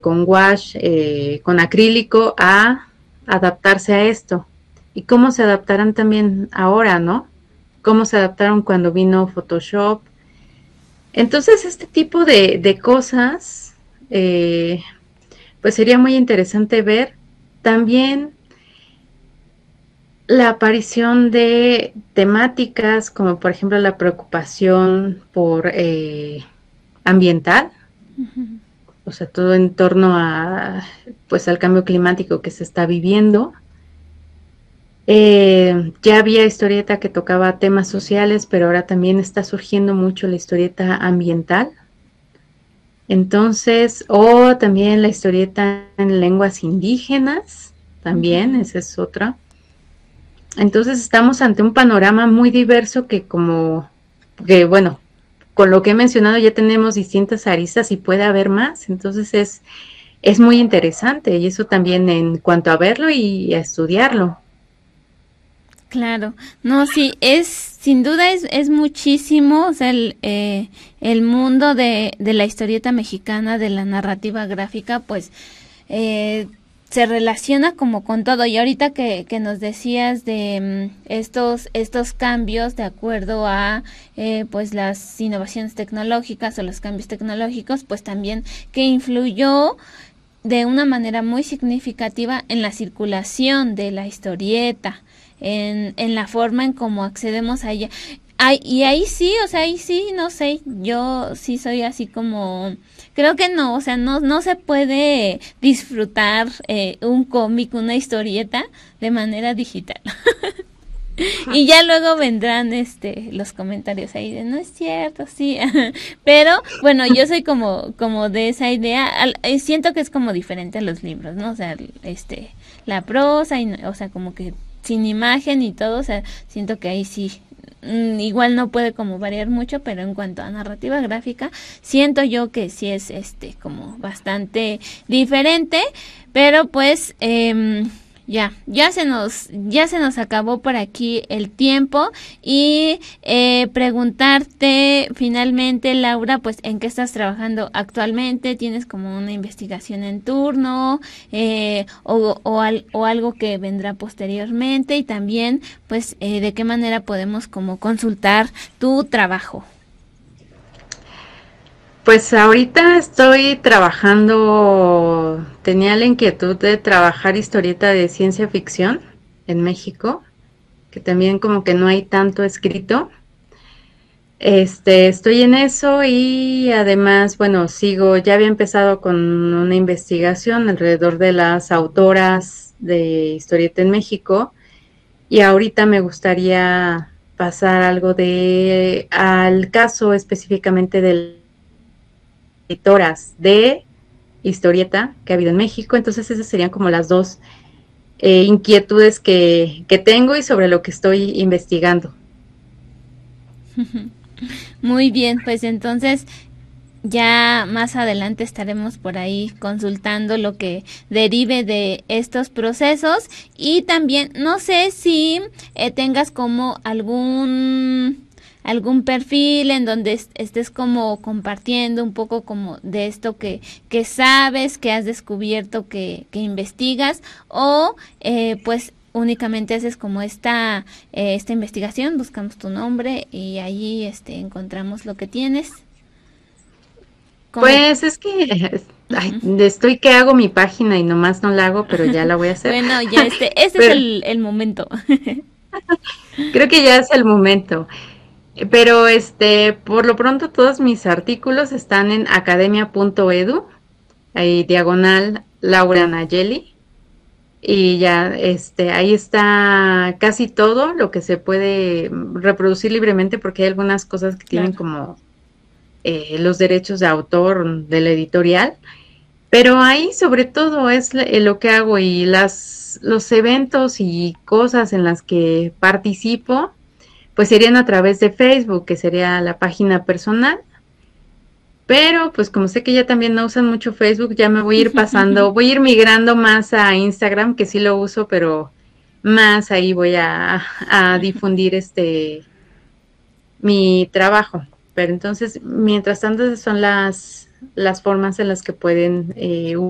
con wash, con acrílico, a adaptarse a esto. Y cómo se adaptarán también ahora, ¿no? Cómo se adaptaron cuando vino Photoshop. Entonces, este tipo de cosas, eh, pues sería muy interesante ver. También la aparición de temáticas como por ejemplo la preocupación por ambiental, o sea, todo en torno a pues al cambio climático que se está viviendo. Ya había historieta que tocaba temas sociales, pero ahora también está surgiendo mucho la historieta ambiental. Entonces, o también la historieta en lenguas indígenas, también, esa es otra. Entonces estamos ante un panorama muy diverso que bueno, con lo que he mencionado ya tenemos distintas aristas y puede haber más. Entonces es muy interesante y eso también en cuanto a verlo y a estudiarlo. Claro, no, sí, sin duda es muchísimo, o sea, el mundo de la historieta mexicana, de la narrativa gráfica, pues se relaciona como con todo. Y ahorita que nos decías de estos cambios de acuerdo a pues las innovaciones tecnológicas o los cambios tecnológicos, pues también que influyó de una manera muy significativa en la circulación de la historieta, en la forma en cómo accedemos a ella. Ay, y ahí sí, o sea, ahí sí, no sé, yo sí soy así como, creo que no, o sea, no se puede disfrutar un cómic, una historieta de manera digital. Y ya luego vendrán los comentarios ahí de no es cierto, sí. Pero bueno, yo soy como de esa idea, siento que es como diferente a los libros, ¿no? O sea, la prosa y o sea, como que sin imagen y todo, o sea, siento que ahí sí igual no puede como variar mucho, pero en cuanto a narrativa gráfica, siento yo que sí es como bastante diferente, pero pues ya se nos acabó por aquí el tiempo y preguntarte finalmente, Laura, pues en qué estás trabajando actualmente. ¿Tienes como una investigación en turno o algo que vendrá posteriormente? Y también, pues, de qué manera podemos como consultar tu trabajo. Pues ahorita estoy trabajando, tenía la inquietud de trabajar historieta de ciencia ficción en México, que también como que no hay tanto escrito. Estoy en eso y además, bueno, ya había empezado con una investigación alrededor de las autoras de historieta en México y ahorita me gustaría pasar algo al caso específicamente de editoras de historieta que ha habido en México. Entonces esas serían como las dos inquietudes que tengo y sobre lo que estoy investigando. Muy bien, pues entonces ya más adelante estaremos por ahí consultando lo que derive de estos procesos y también no sé si tengas como algún perfil en donde estés como compartiendo un poco como de esto que sabes, que has descubierto, que investigas o pues únicamente haces como esta investigación, buscamos tu nombre y ahí encontramos lo que tienes. Como, Pues es que ay, estoy que hago mi página y nomás no la hago, pero ya la voy a hacer. bueno, ya este es Pero el momento. creo que ya es el momento. Pero por lo pronto todos mis artículos están en academia.edu, ahí diagonal Laura Nayeli. Y ya, ahí está casi todo lo que se puede reproducir libremente porque hay algunas cosas que tienen Claro. como los derechos de autor de la editorial. Pero ahí sobre todo es lo que hago y los eventos y cosas en las que participo, pues serían a través de Facebook, que sería la página personal. Pero pues como sé que ya también no usan mucho Facebook, ya me voy a ir pasando, voy a ir migrando más a Instagram, que sí lo uso, pero más ahí voy a difundir mi trabajo. Pero entonces, mientras tanto, son las formas en las que pueden